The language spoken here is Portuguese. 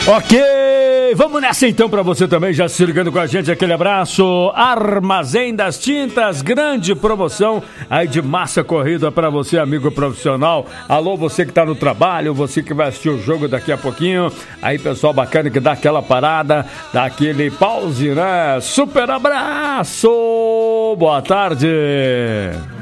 Ok, vamos nessa então para você também, já se ligando com a gente, aquele abraço. Armazém das Tintas, grande promoção aí de massa corrida para você, amigo profissional. Alô, você que tá no trabalho, você que vai assistir o jogo daqui a pouquinho. Aí, pessoal bacana que dá aquela parada, dá aquele pause, né? Super abraço, boa tarde.